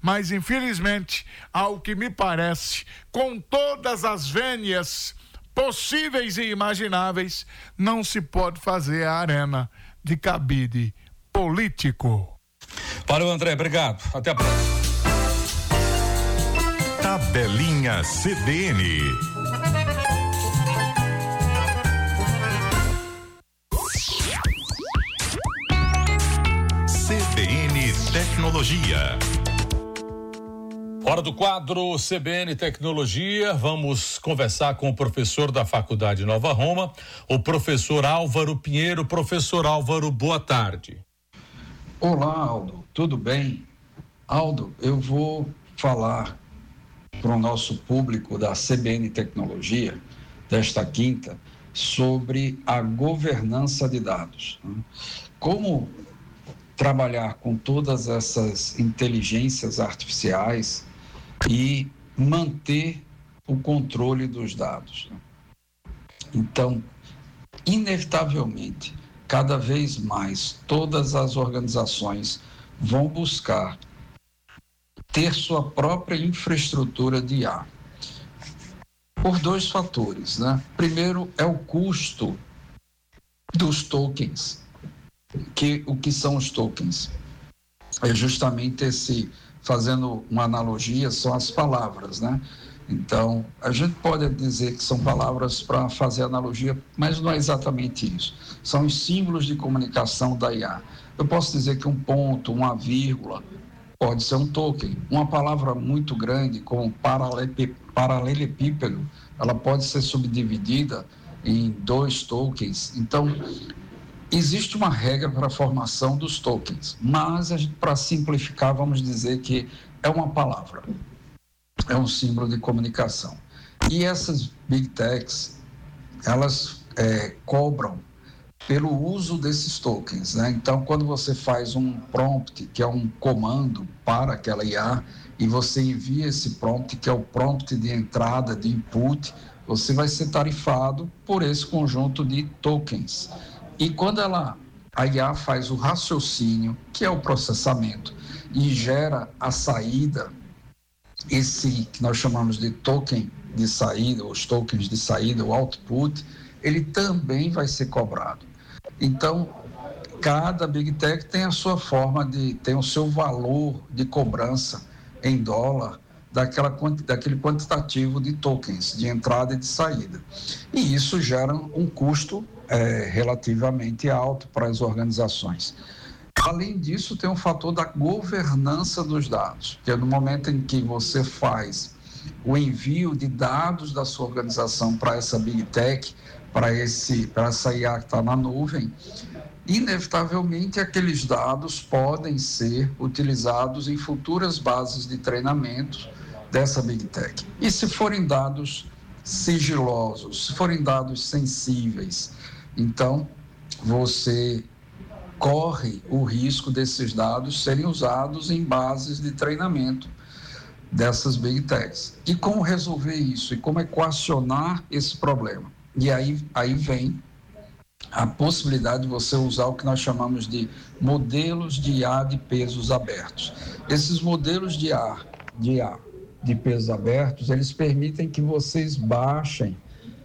mas infelizmente, ao que me parece, com todas as vênias possíveis e imagináveis, não se pode fazer a arena de cabide político. Valeu, André, obrigado. Até a próxima. Tabelinha CBN. CBN Tecnologia. Hora do quadro CBN Tecnologia. Vamos conversar com o professor da Faculdade Nova Roma, o professor Álvaro Pinheiro. Professor Álvaro, boa tarde. Olá, Aldo, tudo bem? Aldo, eu vou falar para o nosso público da CBN Tecnologia, desta quinta, sobre a governança de dados. Como trabalhar com todas essas inteligências artificiais e manter o controle dos dados. Então, inevitavelmente, cada vez mais, todas as organizações vão buscar ter sua própria infraestrutura de IA. Por dois fatores, né? Primeiro é o custo dos tokens. O que são os tokens? É justamente fazendo uma analogia, são as palavras, né? Então, a gente pode dizer que são palavras para fazer analogia, mas não é exatamente isso. São os símbolos de comunicação da IA. Eu posso dizer que um ponto, uma vírgula, pode ser um token. Uma palavra muito grande, como paralelepípedo, ela pode ser subdividida em 2 tokens. Então, existe uma regra para a formação dos tokens, mas para simplificar, vamos dizer que é uma palavra. É um símbolo de comunicação. E essas big techs, elas cobram pelo uso desses tokens, né? Então, quando você faz um prompt, que é um comando para aquela IA, e você envia esse prompt, que é o prompt de entrada, de input, você vai ser tarifado por esse conjunto de tokens. E quando a IA faz o raciocínio, que é o processamento, e gera a saída, esse que nós chamamos de token de saída, os tokens de saída, o output, ele também vai ser cobrado. Então, cada Big Tech tem a sua forma tem o seu valor de cobrança em dólar daquele quantitativo de tokens de entrada e de saída. E isso gera um custo relativamente alto para as organizações. Além disso, tem um fator da governança dos dados, que é no momento em que você faz o envio de dados da sua organização para essa Big Tech, para essa IA que está na nuvem, inevitavelmente aqueles dados podem ser utilizados em futuras bases de treinamento dessa Big Tech. E se forem dados sigilosos, se forem dados sensíveis, então você corre o risco desses dados serem usados em bases de treinamento dessas Big Techs. E como resolver isso? E como equacionar esse problema? E aí vem a possibilidade de você usar o que nós chamamos de modelos de IA de pesos abertos. Esses modelos de IA de pesos abertos, eles permitem que vocês baixem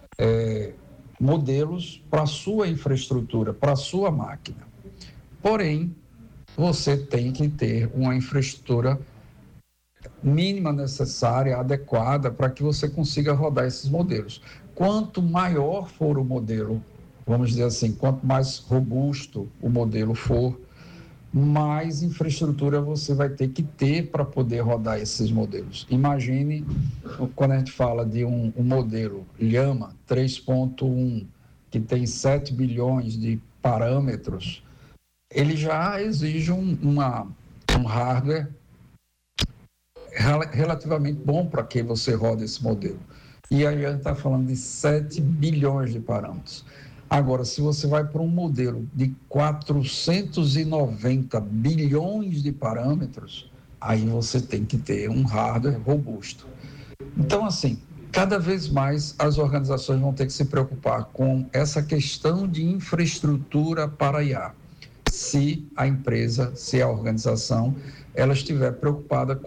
modelos para a sua infraestrutura, para a sua máquina. Porém, você tem que ter uma infraestrutura mínima necessária, adequada, para que você consiga rodar esses modelos. Quanto maior for o modelo, vamos dizer assim, quanto mais robusto o modelo for, mais infraestrutura você vai ter que ter para poder rodar esses modelos. Imagine, quando a gente fala de um modelo Llama 3.1, que tem 7 bilhões de parâmetros, ele já exige um hardware relativamente bom para que você rode esse modelo. E aí a gente está falando de 7 bilhões de parâmetros. Agora, se você vai para um modelo de 490 bilhões de parâmetros, aí você tem que ter um hardware robusto. Então, assim, cada vez mais as organizações vão ter que se preocupar com essa questão de infraestrutura para IA. Se a empresa, se a organização, ela estiver preocupada